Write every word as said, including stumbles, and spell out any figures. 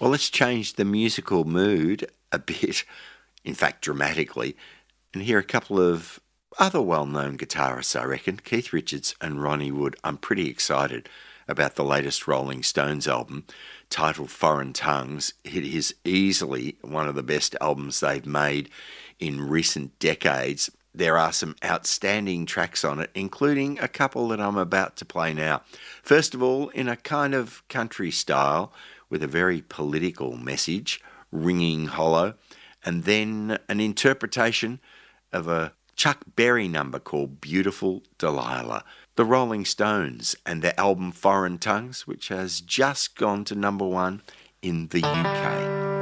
Well, let's change the musical mood a bit, in fact, dramatically, and hear a couple of other well-known guitarists, I reckon, Keith Richards and Ronnie Wood. I'm pretty excited about the latest Rolling Stones album, titled Foreign Tongues. It is easily one of the best albums they've made in recent decades. There are some outstanding tracks on it, including a couple that I'm about to play now. First of all, in a kind of country style, with a very political message, ringing hollow, and then an interpretation of a Chuck Berry number called Beautiful Delilah. The Rolling Stones and their album Foreign Tongues, which has just gone to number one in the U K.